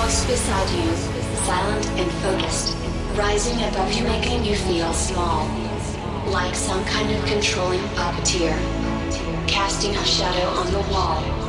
house beside you, silent and focused, rising above you, making you feel small, like some kind of controlling puppeteer, casting a shadow on the wall.